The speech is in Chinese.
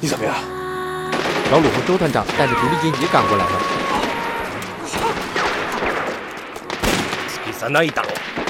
你怎么样？ 老鲁和周团长带着独立阶级赶过来了。 突きさないだろ。